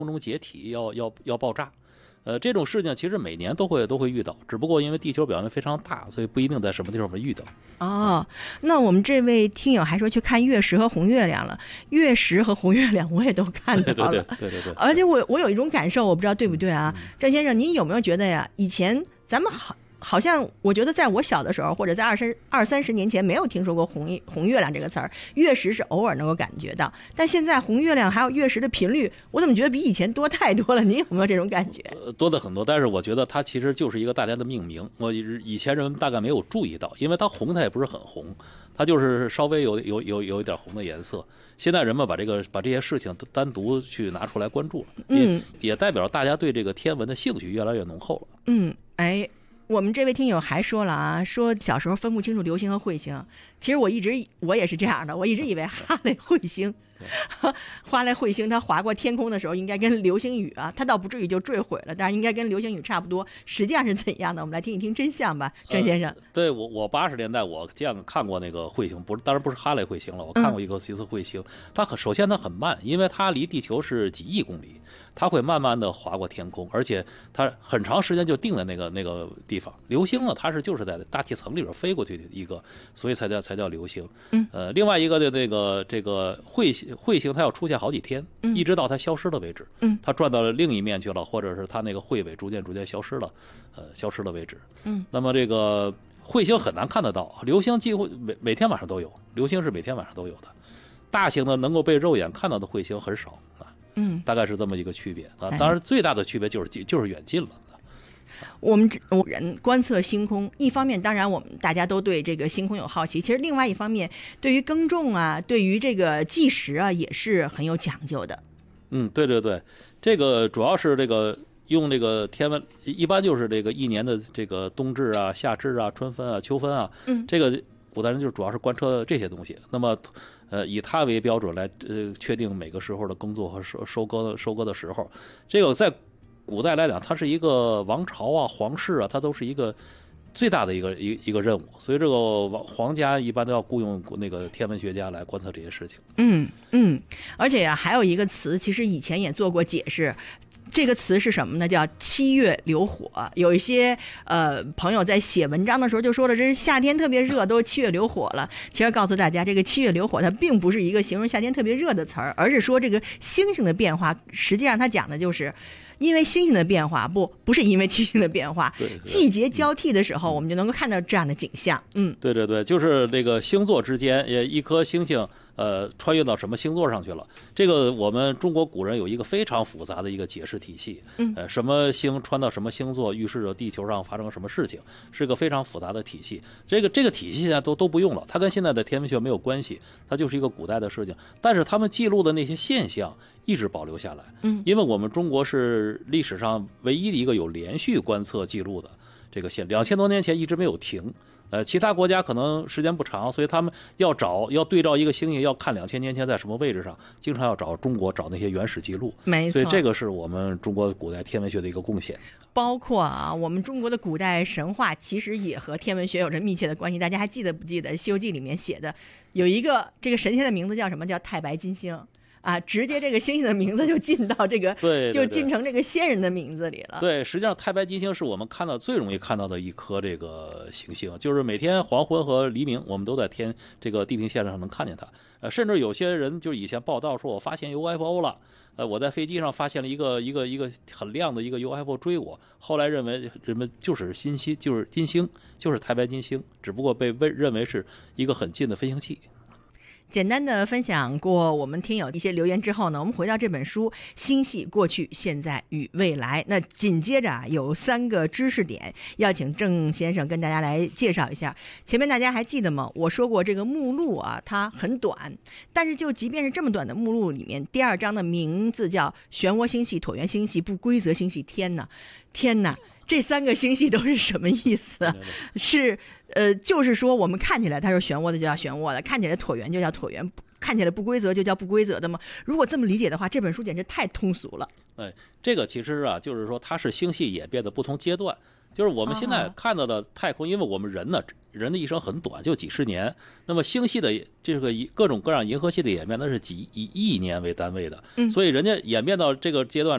空中解体要爆炸。这种事情其实每年都会遇到，只不过因为地球表面非常大，所以不一定在什么地方会遇到。 哦，那我们这位听友还说去看月食和红月亮了，月食和红月亮我也都看到了， 对。 而且我有一种感受，我不知道对不对啊，郑先生，您有没有觉得呀？以前咱们好像我觉得在我小的时候，或者在二三十年前，没有听说过红月亮这个词儿，月食是偶尔能够感觉到，但现在红月亮还有月食的频率，我怎么觉得比以前多太多了？您有没有这种感觉？ 多的很多，但是我觉得它其实就是一个大家的命名。我以前人们大概没有注意到，因为它红，它也不是很红，它就是稍微有一点红的颜色。现在人们把这些事情单独去拿出来关注了，也代表大家对这个天文的兴趣越来越浓厚了。 我们这位听友还说了啊，说小时候分不清楚流星和彗星。其实我也是这样的，我一直以为哈雷彗星，哈雷彗星它划过天空的时候，应该跟流星雨啊，它倒不至于就坠毁了，但是应该跟流星雨差不多。实际上是怎样的？我们来听一听真相吧，郑先生。 对我80年代我看过那个彗星，当然不是哈雷彗星了，我看过一次彗星。首先它很慢，因为它离地球是几亿公里，它会慢慢的划过天空，而且它很长时间就定在那个地方。流星呢，它就是在大气层里边飞过去的一个，所以才叫流星。另外一个的这个彗星，它要出现好几天，一直到它消失的为止。它转到了另一面去了，或者是它那个彗尾逐渐消失了为止。那么这个彗星很难看得到，流星几乎每天晚上都有，流星是每天晚上都有的。大型的能够被肉眼看到的彗星很少啊。大概是这么一个区别啊。当然，最大的区别就是远近了。 我们人观测星空，一方面当然我们大家都对这个星空有好奇，其实另外一方面对于耕种啊，对于这个计时啊，也是很有讲究的。 对，这个主要是这个用这个天文，一般就是这个一年的这个冬至啊、夏至啊、春分啊、秋分啊，这个古代人就主要是观测这些东西。那么以它为标准来确定每个时候的耕作和收割的时候。这个在古代来讲，它是一个王朝啊、皇室啊，它都是一个最大的一个任务，所以这个皇家一般都要雇佣那个天文学家来观测这些事情。 而且呀，还有一个词，其实以前也做过解释。这个词是什么呢？叫七月流火。有一些朋友在写文章的时候就说了，这是夏天特别热，都7月流火了。其实告诉大家，这个7月流火它并不是一个形容夏天特别热的词儿，而是说这个星星的变化，实际上它讲的就是因为星星的变化，不是因为天星的变化。季节交替的时候，我们就能够看到这样的景象。 对，就是这个星座之间，一颗星星穿越到什么星座上去了。这个我们中国古人有一个非常复杂的一个解释体系。什么星穿到什么星座，预示着地球上发生什么事情，是个非常复杂的体系。这个体系现在都不用了，它跟现在的天文学没有关系，它就是一个古代的事情。但是他们记录的那些现象一直保留下来。因为我们中国是历史上唯一的一个有连续观测记录的这个2000多年前一直没有停。其他国家可能时间不长，所以他们要对照一个星星，要看2000年前在什么位置上，经常要找那些原始记录。 没错， 所以这个是我们中国古代天文学的一个贡献。 包括啊，我们中国的古代神话其实也和天文学有着密切的关系。大家还记得不记得《西游记》里面写的有一个这个神仙的名字叫什么？叫太白金星。直接这个星星的名字就进到这个，就进成这个仙人的名字里了。 对，实际上太白金星是我们最容易看到的一颗这个行星，就是每天黄昏和黎明，我们都在这个地平线上能看见它。甚至有些人就以前报道说，我发现 UFO 了，我在飞机上发现了一个很亮的一个 UFO 追我，后来人们就是金星，就是金星，就是太白金星，只不过被认为是一个很近的飞行器。 简单的分享过我们听友一些留言之后呢，我们回到这本书《星系过去、现在与未来》。那紧接着有3个知识点要请郑先生跟大家来介绍一下。前面大家还记得吗？我说过这个目录啊，它很短，但是就即便是这么短的目录里面，第2章的名字叫漩涡星系、椭圆星系、不规则星系。天哪，这3个星系都是什么意思？是就是说我们看起来它是漩涡的就叫漩涡的，看起来椭圆就叫椭圆，看起来不规则就叫不规则的吗？如果这么理解的话，这本书简直太通俗了。 这个其实啊，就是说它是星系演变的不同阶段。就是我们现在看到的太空，因为我们人呢人的一生很短，就几十年。那么星系的这个各种各样银河系的演变，那是以亿年为单位的，所以人家演变到这个阶段。